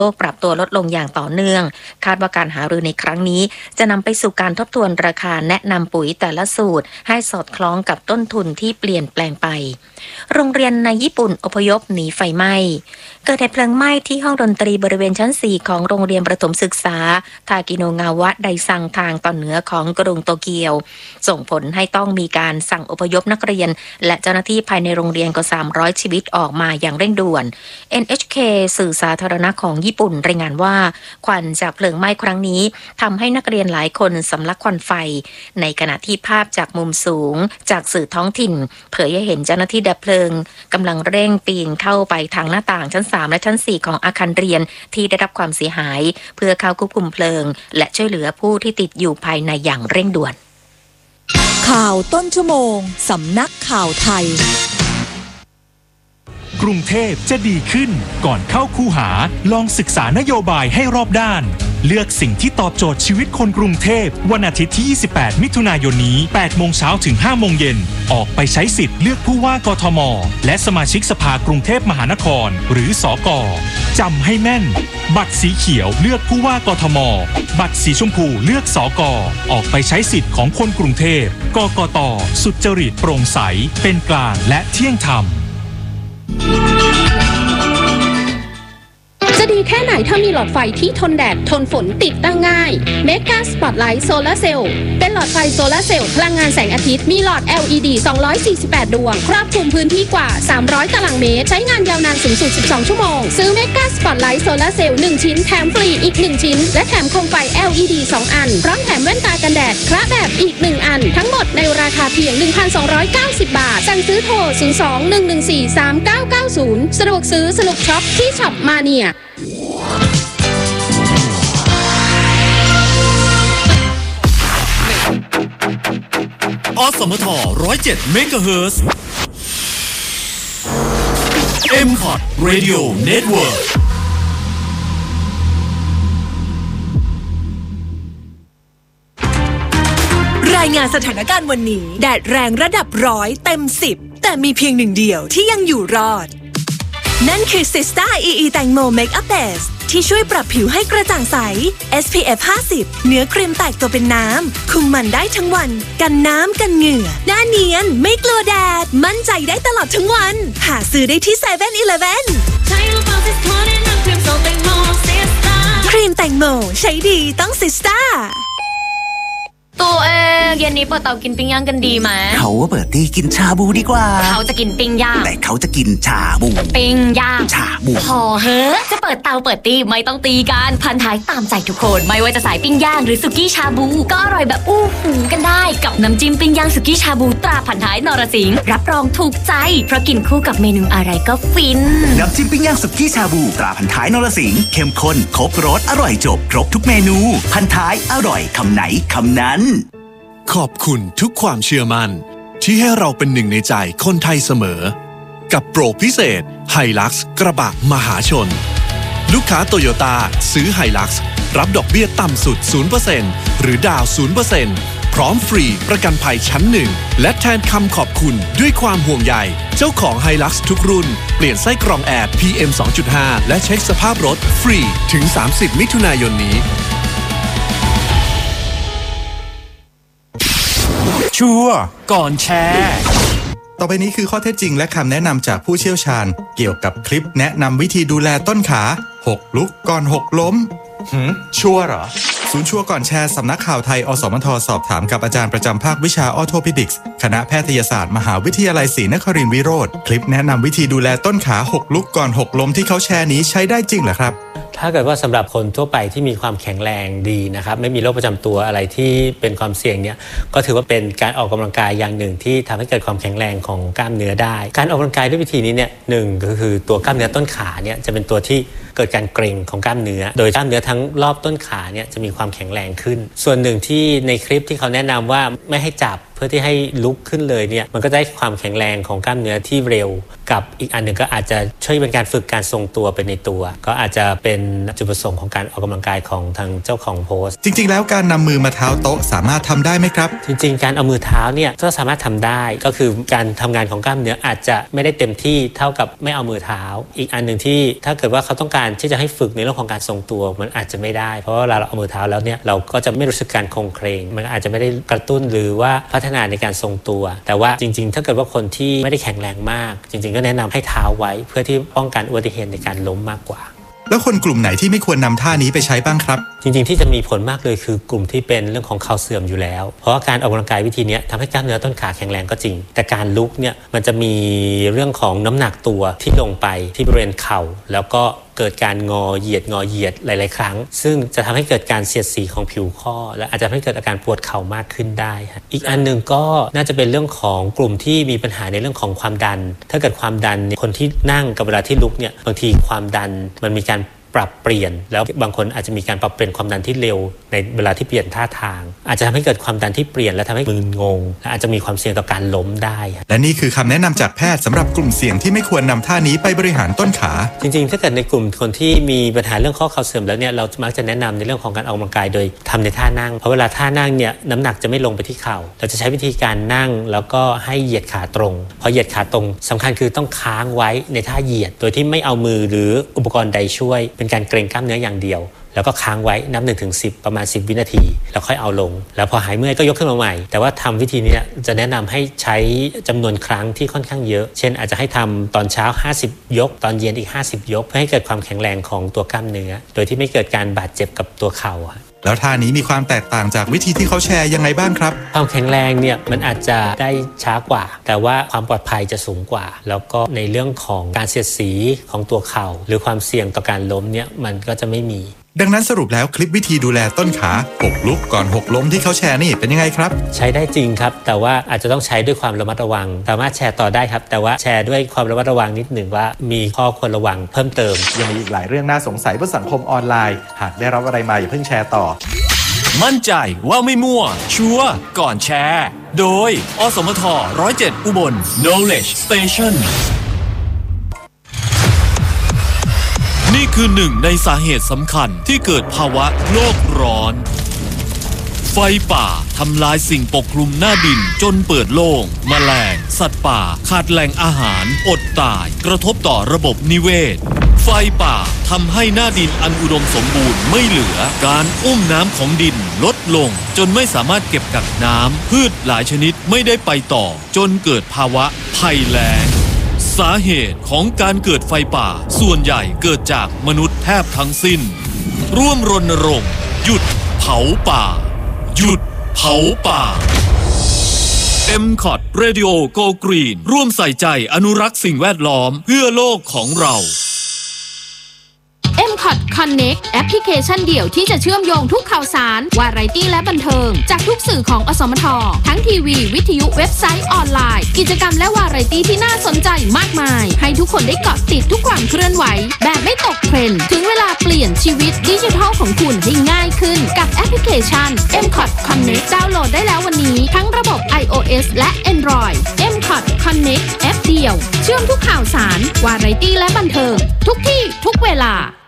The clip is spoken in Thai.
โลกปรับตัวลดลงอย่างต่อเนื่องคาดว่าการหารือในครั้งนี้จะนำไปสู่การทบทวนราคาแนะนำปุ๋ยแต่ละสูตรให้สอดคล้องกับต้นทุนที่เปลี่ยนแปลงไปโรงเรียนในญี่ปุ่นอพยพหนีไฟไหม้เกิดเหตุเพลิงไหม้ที่ห้องดนตรีบริเวณชั้น 4ของโรงเรียนประถมศึกษาทากิโนงาวะไดซังทางตอนเหนือของกรุงโตเกียวส่งผลให้ต้องมีการสั่งอพยพนักเรียนและเจ้าหน้าที่ภายในโรงเรียนกว่า300ชีวิตออกมาอย่างเร่งด่วน NHK สื่อสาธารณะของญี่ปุ่นรายงานว่าควันจากเพลิงไหม้ครั้งนี้ทำให้นักเรียนหลายคนสำลักควันไฟในขณะที่ภาพจากมุมสูงจากสื่อท้องถิ่นเผยให้เห็นเจ้าหน้าที่ดับเพลิงกำลังเร่งปีนเข้าไปทางหน้าต่างชั้น 3และชั้น 4ของอาคารเรียนที่ได้รับความเสียหายเพื่อเข้าควบคุมเพลิงและช่วยเหลือผู้ที่ติดอยู่ภายในอย่างเร่งด่วนข่าวต้นชั่วโมงสำนักข่าวไทยกรุงเทพจะดีขึ้นก่อนเข้าคูหาลองศึกษานโยบายให้รอบด้านเลือกสิ่งที่ตอบโจทย์ชีวิตคนกรุงเทพวันอาทิตย์ที่28มิถุนายนนี้ 8 โมงเช้าถึง 5 โมงเย็นออกไปใช้สิทธิ์เลือกผู้ว่ากทมและสมาชิกสภากรุงเทพมหานครหรือสก.จำให้แม่นบัตรสีเขียวเลือกผู้ว่ากทมบัตรสีชมพูเลือกสก.ออกไปใช้สิทธิ์ของคนกรุงเทพกกต.สุจริตโปร่งใสเป็นกลางและเที่ยงธรรมจะดีแค่ไหนถ้ามีหลอดไฟที่ทนแดดทนฝนติดตั้งง่าย Mega Spotlight Solar Cell เป็นหลอดไฟโซลาร์เซลล์พลังงานแสงอาทิตย์มีหลอด LED 248 ดวงครอบคลุมพื้นที่กว่า300ตารางเมตรใช้งานยาวนานสูงสุด12ชั่วโมงซื้อ Mega Spotlight Solar Cell 1 ชิ้นแถมฟรีอีก1ชิ้นและแถมโคมไฟ LED 2 อันพร้อมแถมแว่นตากันแดดคละแบบอีก1อันทั้งหมดในราคาเพียง 1,290 บาทสั่งซื้อโทร 02-114-3990 สะดวกซื้อสนุกช็อปที่ช็อปมาเนียอสมท107 เมกะเฮิรตซ์ M-Pod Radio Network รายงานสถานการณ์วันนี้แดดแรงระดับ100เต็ม10แต่มีเพียงหนึ่งเดียวที่ยังอยู่รอดนั่นคือ Sista EE แตงโม Makeup Base ที่ช่วยปรับผิวให้กระจ่างใส SPF 50 เนื้อครีมแตกตัวเป็นน้ำคุมมันได้ทั้งวันกันน้ำกันเหงื่อหน้าเนียนไม่กลัวแดดมั่นใจได้ตลอดทั้งวันหาซื้อได้ที่ 7-Eleven ครีมแตงโมใช้ดีต้อง Sista ตัวเองเย็นนี้เปิดเตากินปิ้งย่างกันดีไหมเขาว่าเปิดตีกินชาบูดีกว่าเขาจะกินปิ้งย่างแต่เขาจะกินชาบูปิ้งย่างชาบูพอเฮ้อจะเปิดเตาเปิดตีไม่ต้องตีกันพันท้ายตามใจทุกคนไม่ว่าจะสายปิ้งย่างหรือสุกี้ชาบูก็อร่อยแบบอู้หูกันได้กับน้ำจิ้มปิ้งย่างสุกี้ชาบูตราพันท้ายนรสิงห์รับรองถูกใจเพราะกินคู่กับเมนูอะไรก็ฟินน้ำจิ้มปิ้งย่างสุกี้ชาบูตราพันท้ายนรสิงห์เข้มข้นครบรสอร่อยจบครบทุกเมนูพันท้ายอร่อยคำไหนคำนั้นขอบคุณทุกความเชื่อมั่นที่ให้เราเป็นหนึ่งในใจคนไทยเสมอกับโปรพิเศษ Hilux กระบะมหาชนลูกค้าโตโยต้าซื้อ Hilux รับดอกเบี้ยต่ำสุด 0% หรือดาว 0% พร้อมฟรีประกันภัยชั้น1และแทนคำขอบคุณด้วยความห่วงใยเจ้าของ Hilux ทุกรุ่นเปลี่ยนไส้กรองแอร์ PM 2.5 และเช็คสภาพรถฟรีถึง30มิถุนายนนี้ชัวร์ก่อนแชร์ต่อไปนี้คือข้อเท็จจริงและคำแนะนำจากผู้เชี่ยวชาญเกี่ยวกับคลิปแนะนำวิธีดูแลต้นขา6ลุกก่อน6ล้มชัวร์เหรอศูนย์ชัวร์ก่อนแชร์สำนักข่าวไทยอสมทสอบถามกับอาจารย์ประจำภาควิชาออโทพิดิกส์คณะแพทยศาสตร์มหาวิทยาลัยศรีนครินทร์วิโรธคลิปแนะนำวิธีดูแลต้นขา6ลุกก่อน6ล้มที่เขาแชร์นี้ใช้ได้จริงเหรอครับถ้าเกิดว่าสำหรับคนทั่วไปที่มีความแข็งแรงดีนะครับไม่มีโรคประจำตัวอะไรที่เป็นความเสี่ยงเนี่ยก็ถือว่าเป็นการออกกำลังกายอย่างหนึ่งที่ทำให้เกิดความแข็งแรงของกล้ามเนื้อได้การออกกำลังกายด้วยวิธีนี้เนี่ยหนึ่งก็คือตัวกล้ามเนื้อต้นขาเนี่ยจะเป็นตัวที่เกิดการเกร็งของกล้ามเนื้อโดยกล้ามเนื้อทั้งรอบต้นขาเนี่ยจะมีความแข็งแรงขึ้นส่วนหนึ่งที่ในคลิปที่เขาแนะนำว่าไม่ให้จับพื่อที่ให้ลุกขึ้นเลยเนี่ยมันก็ได้ความแข็งแรงของกล้ามเนื้อที่เร็วกับอีกอันหนึ่งก็อาจจะช่วยเป็นการฝึกการทรงตัวเป็นในตัวก็อาจจะเป็นจุดประสงค์ของการออกกำลังกายของทางเจ้าของโพสต์จริงๆแล้วการนำมือมาเท้าโต๊ะสามารถทำได้ไหมครับจริงๆการเอามือเท้าเนี่ยก็สามารถทำได้ก็คือการทำงานของกล้ามเนื้ออาจจะไม่ได้เต็มที่เท่ากับไม่เอามือเท้าอีกอันหนึ่งที่ถ้าเกิดว่าเขาต้องการที่จะให้ฝึกในเรื่องของการทรงตัวมันอาจจะไม่ได้เพราะว่าเราเอามือเท้าแล้วเนี่ยเราก็จะไม่รู้สึกการโครงเครงมันอาจจะไม่ได้กระตุ้นหรือว่าพัฒนาในการทรงตัวแต่ว่าจริงๆถ้าเกิดว่าคนที่ไม่ได้แข็งแรงมากจริงๆก็แนะนำให้เท้าไว้เพื่อที่ป้องกันอุบัติเหตุในการล้มมากกว่าแล้วคนกลุ่มไหนที่ไม่ควรนำท่านี้ไปใช้บ้างครับจริงๆที่จะมีผลมากเลยคือกลุ่มที่เป็นเรื่องของเข่าเสื่อมอยู่แล้วเพราะว่าการออกกำลังกายวิธีนี้ทำให้กล้ามเนื้อต้นขาแข็งแรงก็จริงแต่การลุกเนี่ยมันจะมีเรื่องของน้ำหนักตัวที่ลงไปที่บริเวณเข่าแล้วก็เกิดการงอเหยียดหลายๆครั้งซึ่งจะทำให้เกิดการเสียดสีของผิวข้อและอาจจะทำให้เกิดอาการปวดเข่ามากขึ้นได้อีกอันนึงก็น่าจะเป็นเรื่องของกลุ่มที่มีปัญหาในเรื่องของความดันถ้าเกิดความดันคนที่นั่งกับเวลาที่ลุกเนี่ยบางทีความดันมันมีการปรับเปลี่ยนแล้วบางคนอาจจะมีการปรับเปลี่ยนความดันที่เร็วในเวลาที่เปลี่ยนท่าทางอาจจะทำให้เกิดความดันที่เปลี่ยนและทำให้มึนงงและอาจจะมีความเสี่ยงต่อการล้มได้และนี่คือคำแนะนำจากแพทย์สำหรับกลุ่มเสี่ยงที่ไม่ควรนำท่านี้ไปบริหารต้นขาจริงๆถ้าเกิดในกลุ่มคนที่มีปัญหาเรื่องข้อเข่าเสื่อมแล้วเนี่ยเรามักจะแนะนำในเรื่องของการออกกำลังกายโดยทำในท่านั่งเพราะเวลาท่านั่งเนี่ยน้ำหนักจะไม่ลงไปที่เข่าเราจะใช้วิธีการนั่งแล้วก็ให้เหยียดขาตรงพอเหยียดขาตรงสำคัญคือต้องค้างไว้ในท่าเหยียดโดยที่ไม่เอามือหรืออุปกรณ์ใดช่วยเป็นการเกร็งกล้ามเนื้ออย่างเดียวแล้วก็ค้างไว้นับ 1-10 ประมาณ10วินาทีแล้วค่อยเอาลงแล้วพอหายเมื่อยก็ยกขึ้นมาใหม่แต่ว่าทำวิธีนี้จะแนะนำให้ใช้จำนวนครั้งที่ค่อนข้างเยอะเช่นอาจจะให้ทำตอนเช้า50ยกตอนเย็นอีก50ยกเพื่อให้เกิดความแข็งแรงของตัวกล้ามเนื้อโดยที่ไม่เกิดการบาดเจ็บกับตัวเข่าแล้วท่านี้มีความแตกต่างจากวิธีที่เขาแชร์ยังไงบ้างครับความแข็งแรงเนี่ยมันอาจจะได้ช้ากว่าแต่ว่าความปลอดภัยจะสูงกว่าแล้วก็ในเรื่องของการเสียดสีของตัวเข่าหรือความเสี่ยงต่อการล้มเนี่ยมันก็จะไม่มีดังนั้นสรุปแล้วคลิปวิธีดูแลต้นขา6ลุกก่อน6ล้มที่เขาแชร์นี่เป็นยังไงครับใช้ได้จริงครับแต่ว่าอาจจะต้องใช้ด้วยความระมัดระวังสามารถแชร์ต่อได้ครับแต่ว่าแชร์ด้วยความระมัดระวังนิดหนึ่งว่ามีข้อควรระวังเพิ่มเติมยังมีอีกหลายเรื่องน่าสงสัยบนสังคมออนไลน์หากได้รับอะไรมาอย่าเพิ่งแชร์ต่อมั่นใจว่าไม่มั่วชัวร์ก่อนแชร์โดยอสมท107อุบล Knowledge Stationนี่คือหนึ่งในสาเหตุสำคัญที่เกิดภาวะโลกร้อนไฟป่าทำลายสิ่งปกคลุมหน้าดินจนเปิดโล่งแมลงสัตว์ป่าขาดแหล่งอาหารอดตายกระทบต่อระบบนิเวศไฟป่าทำให้หน้าดินอันอุดมสมบูรณ์ไม่เหลือการอุ้มน้ำของดินลดลงจนไม่สามารถเก็บกักน้ำพืชหลายชนิดไม่ได้ไปต่อจนเกิดภาวะภัยแล้งสาเหตุของการเกิดไฟป่าส่วนใหญ่เกิดจากมนุษย์แทบทั้งสิ้นร่วมรณรงค์หยุดเผาป่าหยุดเผาป่า MCOT Radio Go Green ร่วมใส่ใจอนุรักษ์สิ่งแวดล้อมเพื่อโลกของเรา MCOT Connect แอปพลิเคชันเดี่ยวที่จะเชื่อมโยงทุกข่าวสารวาไรตี้และบันเทิงจากทุกสื่อของอสมททั้งทีวีวิทยุเว็บไซต์ออนไลน์กิจกรรมและวาไรตี้ที่น่าสนใจมากมายให้ทุกคนได้เกาะติดทุกความเคลื่อนไหวแบบไม่ตกเทรนด์ถึงเวลาเปลี่ยนชีวิตดิจิทัลของคุณให้ง่ายขึ้นกับแอปพลิเคชัน MCOT Connect ดาวน์โหลดได้แล้ววันนี้ทั้งระบบ iOS และ Android MCOT Connect แอปเดียวเชื่อมทุกข่าวสารวาไรตี้และบันเทิงทุกที่ทุกเวลา